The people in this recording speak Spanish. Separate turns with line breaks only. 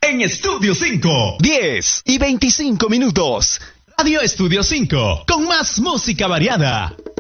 en Estudio 5.
10 y 25 minutos.
Radio Estudio 5, con más música variada.